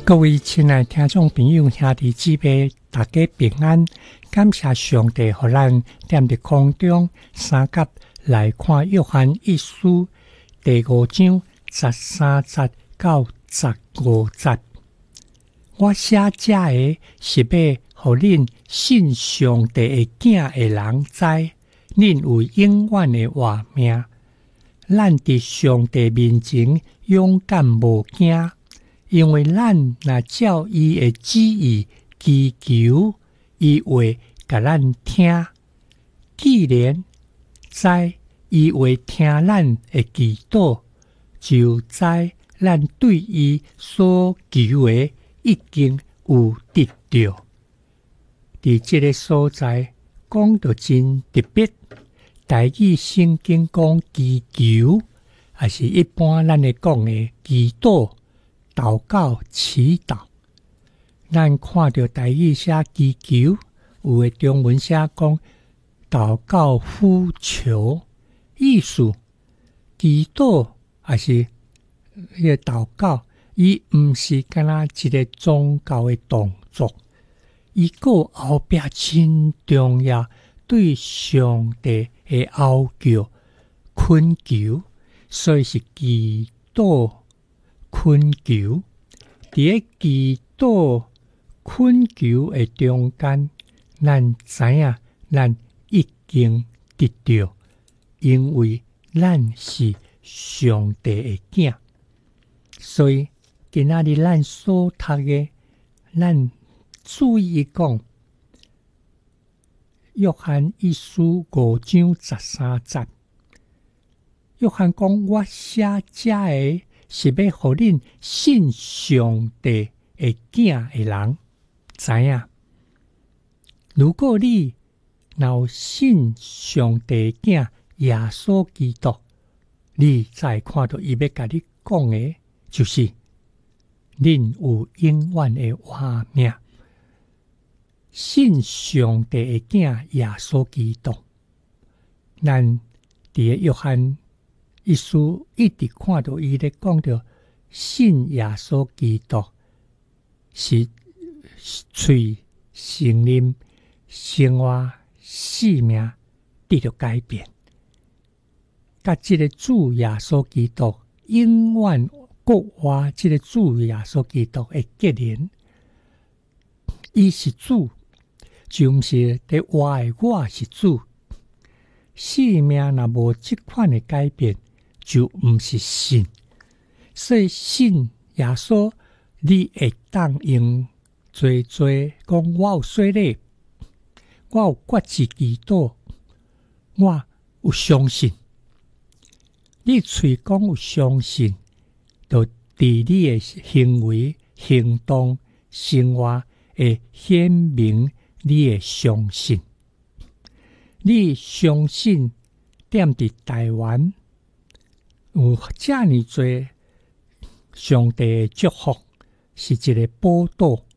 各位亲爱听众朋友、兄弟姊妹，大家平安！感谢上帝，互咱踮伫空中三甲来看约翰一书第5章13节到15节。我写这个是要互恁信上帝的囝的人知，恁有永远的活命。咱伫上帝面前勇敢无惊。因为咱若照伊的旨意祈求，伊会甲咱听。既然知伊会听咱的祈祷，就知咱对伊所求的已经有得到。伫这个所在讲到真特别，台语圣经讲祈求，也是一般咱会讲的祈祷。祷告、祈祷，咱看到台语写祈求，有的中文写讲祷告、呼求，意思祈祷也是迄个祷告，伊毋是干那一个宗教的动作，伊个后壁真重要，对上帝的要求、恳求，所以是祈祷。恳求，伫个祈祷恳求的中间，咱知影咱已经得到，因为咱是上帝的囝。所以今仔日咱所读的，咱注意讲，约翰一书5章13节，约翰讲我写这个。是要互恁信上帝的囝的人知影，如果你若信上帝的囝耶稣基督，你才看到伊要甲你讲的，就是恁有永远的活命。信上帝的囝耶稣基督，咱伫个约翰一书一直看到伊咧讲到信耶稣基督是喙承认生活生命得到改变，甲即个主耶稣基督永远国活，即个主耶稣基督的结连，伊是主，就毋是伫活的我是主。生命若无即款的改变，就毋是信，所以信耶稣，你会当用做讲我有洗礼，我有决志祈祷，我有相信。你嘴讲有相信，就伫你的行为、行动、生活会显明你的相信。你相信踮伫台湾。有遮尔多上帝的祝福，是一个宝岛，